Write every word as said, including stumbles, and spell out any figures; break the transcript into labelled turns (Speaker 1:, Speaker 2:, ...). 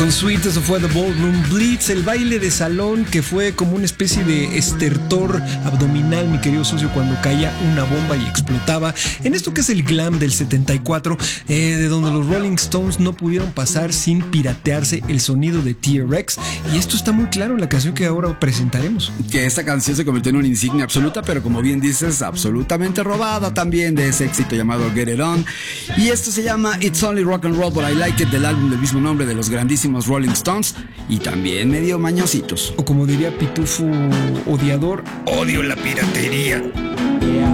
Speaker 1: Con Sweet, eso fue The Ballroom Blitz, el baile de salón que fue como una especie de estertor abdominal, mi querido socio, cuando caía una bomba y explotaba. En esto que es el glam del setenta y cuatro, eh, de donde los Rolling Stones no pudieron pasar sin piratearse el sonido de T-Rex. Y esto está muy claro en la canción que ahora presentaremos.
Speaker 2: Que esta canción se convirtió en una insignia absoluta, pero como bien dices, absolutamente robada también de ese éxito llamado Get It On. Y esto se llama It's Only Rock and Roll But I Like It, del álbum del mismo nombre de los grandísimos Rolling Stones, y también medio mañositos.
Speaker 1: O como diría Pitufo odiador, odio la piratería.